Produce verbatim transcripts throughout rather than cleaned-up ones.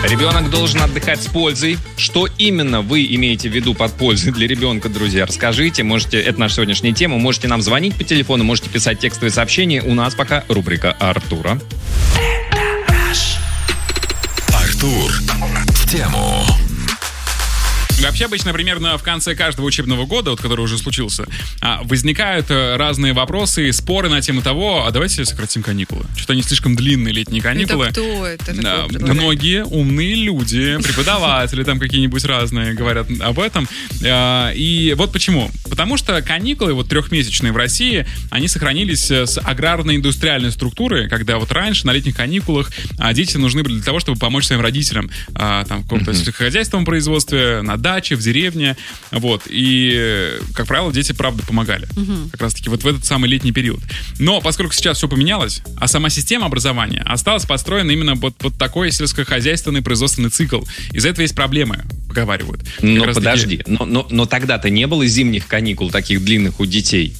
Ребенок должен отдыхать с пользой. Что именно вы имеете в виду под пользой для ребенка, друзья? Расскажите. Можете, это наша сегодняшняя тема. Можете нам звонить по телефону, можете писать текстовые сообщения. У нас пока рубрика Артура. Артур в тему. Вообще, обычно, примерно в конце каждого учебного года, вот, который уже случился, возникают разные вопросы, споры на тему того, а давайте сократим каникулы. Что-то они слишком длинные, летние каникулы. Это кто это? Да, многие умные люди, преподаватели там какие-нибудь разные говорят об этом. И вот почему. Потому что каникулы, вот трехмесячные в России, они сохранились с аграрно-индустриальной структурой, когда вот раньше на летних каникулах дети нужны были для того, чтобы помочь своим родителям там, в каком-то сельскохозяйственном производстве, на даче, в деревне, вот, и, как правило, дети, правда, помогали, uh-huh. как раз-таки вот в этот самый летний период. Но поскольку сейчас все поменялось, а сама система образования осталась построена именно под, под такой сельскохозяйственный производственный цикл, из-за этого есть проблемы, поговаривают. Но подожди, но, но, но тогда-то не было зимних каникул таких длинных у детей?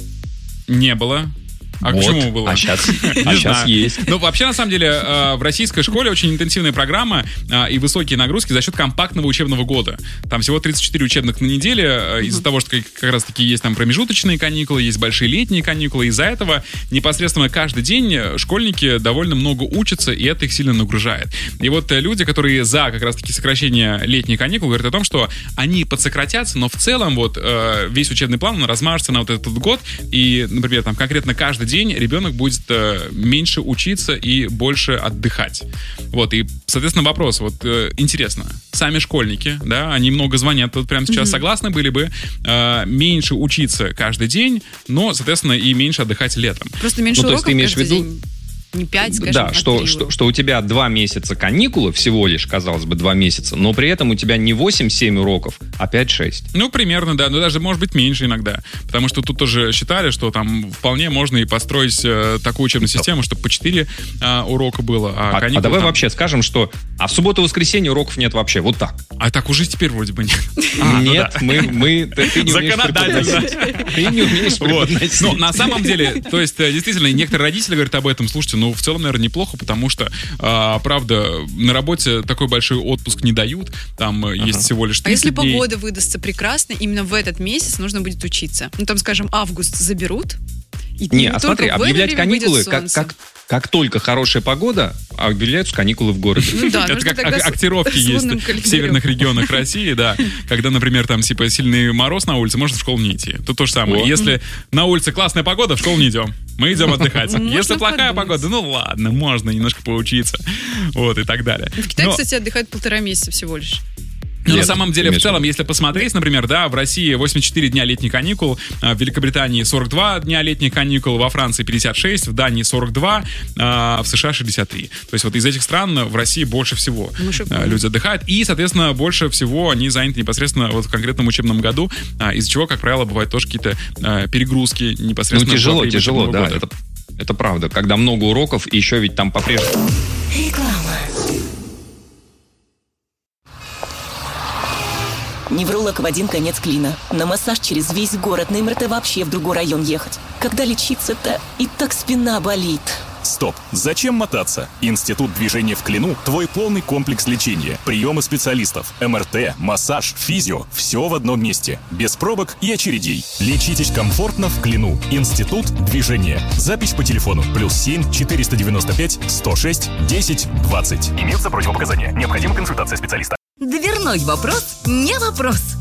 Не было. А вот. Почему было? А сейчас, а сейчас есть. Ну, вообще, на самом деле, в российской школе очень интенсивная программа и высокие нагрузки за счет компактного учебного года. Там всего тридцать четыре учебных на неделе, из-за того, что как раз-таки есть там промежуточные каникулы, есть большие летние каникулы. Из-за этого непосредственно каждый день школьники довольно много учатся, и это их сильно нагружает. И вот люди, которые за как раз-таки сокращение летних каникул, говорят о том, что они подсократятся, но в целом вот весь учебный план, он размажется на вот этот год, и, например, там конкретно каждый день ребенок будет э, меньше учиться и больше отдыхать. Вот, и, соответственно, вопрос, вот, э, интересно, сами школьники, да, они много звонят, вот прямо сейчас mm-hmm. согласны были бы э, меньше учиться каждый день, но, соответственно, и меньше отдыхать летом. Просто меньше ну, уроков то есть ты имеешь в виду... день. Не пять, скажем, да, а что, три. что, что у тебя два месяца каникулы, всего лишь, казалось бы, два месяца, но при этом у тебя не восемь-семь уроков, а пять-шесть. Ну, примерно, да, но даже, может быть, меньше иногда, потому что тут тоже считали, что там вполне можно и построить э, такую учебную систему, чтобы по четыре э, урока было, а, а каникулы... А давай там... вообще скажем, что а в субботу и воскресенье уроков нет вообще, вот так. А так уже теперь вроде бы нет. Нет, мы, мы, ты не умеешь преподносить. Ты не умеешь преподносить. Ну, на самом деле, то есть, действительно, некоторые родители говорят об этом, слушайте, ну, в целом, наверное, неплохо, потому что, а, правда, на работе такой большой отпуск не дают, там ага. есть всего лишь тридцать дней. А если дней. погода выдастся прекрасно, именно в этот месяц нужно будет учиться. Ну, там, скажем, август заберут, и не, не а смотри, объявлять каникулы, как, как, как только хорошая погода, объявляются каникулы в городе. Ну, да, это как актировки есть в северных регионах России, да. Когда, например, там типа сильный мороз на улице, можно в школу не идти. Тут то же самое. О. Если на улице классная погода, в школу не идем. Мы идем отдыхать. Если плохая погода, ну ладно, можно немножко поучиться. Вот, и так далее. В Китае, кстати, отдыхают полтора месяца всего лишь. Но на самом деле, в целом, если посмотреть, например, да, в России восемьдесят четыре дня летних каникул, в Великобритании сорок два дня летних каникул, во Франции пятьдесят шесть, в Дании сорок два, а в США шестьдесят три. То есть вот из этих стран в России больше всего ну, люди отдыхают, и, соответственно, больше всего они заняты непосредственно вот в конкретном учебном году, из-за чего, как правило, бывают тоже какие-то перегрузки непосредственно. Ну, тяжело, тяжело, да, это, это правда, когда много уроков, и еще ведь там по-прежнему... Невролог в один конец клина. На массаж через весь город, на эм эр тэ вообще в другой район ехать. Когда лечиться-то? И так спина болит. Стоп! Зачем мотаться? Институт движения в Клину – твой полный комплекс лечения. Приемы специалистов, эм эр тэ, массаж, физио – все в одном месте. Без пробок и очередей. Лечитесь комфортно в Клину. Институт движения. Запись по телефону плюс семь четыреста девяносто пять сто шесть десять двадцать. Имеются противопоказания. Необходима консультация специалиста. Дверной вопрос не вопрос.